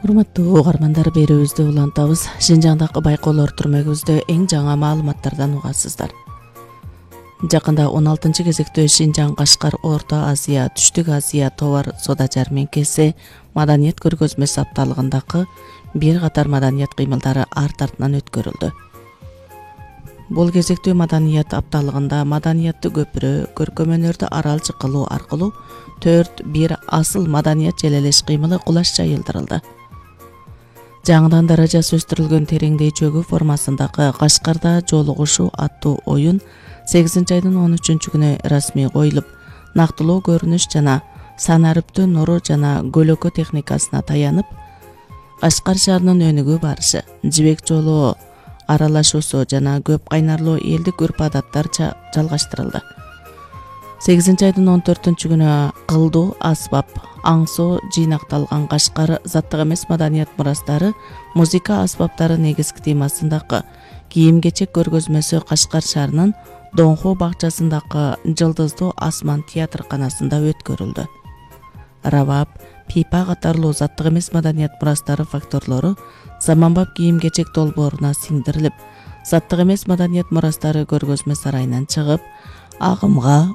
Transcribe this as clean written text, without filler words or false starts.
Урматтуу угармандар, берүүбүздү улантабыз. Шинжаңдагы байкоолор түрмөгүбүздө эң жаңы маалыматтардан угасыздар. Жакында 16 кезектөө Шинжаң, Кашкар, Орто Азия, Түштүк Азия товар соода жармеңкеси маданият көргөзмөсү апталыгындагы бир катар маданият кыймылдары арт артынан өткөрүлдү. Бул кезектүү маданият апталыгында маданиятты көпүрө, көркөм өнөрдү аралчы кылуу аркылуу 4-1 асыл маданият желелеш кыймылы кулаш жайылдырылды. Жаңыдан даражасы өстүрүлгөн тереңдей чөгүү формасындагы Кашкарда жолугушуу аттуу оюн 8 айдын 13 күнү расмий коюлуп, нактылуу көрүнүш жана сан арыптуу нуру жана көлөкө техникасына таянып, Кашкар шаарынын өнүгүү барышы, жибек жолу аралашуусу жана көп кайнарлуу элдик үрп-адаттар жалгаштырылды. 8 айдын 14 күнү кылдуу асбап, аңсоо жыйнакталган Кашкар заттык эмес маданият мурастары, музыка асбаптары негизги темасындагы кийим-кечек көргөзмөсү Кашкар шаарынын Доңху бакчасындагы Жылдыздуу асман театрканасында өткөрүлдү. Рабап, пипа катарлуу заттык эмес маданият мурастары факторлору заманбап кийим-кечек долбооруна сиңдирилип, заттык эмес маданият мурастары көргөзмө сарайынан чыгып, агымга,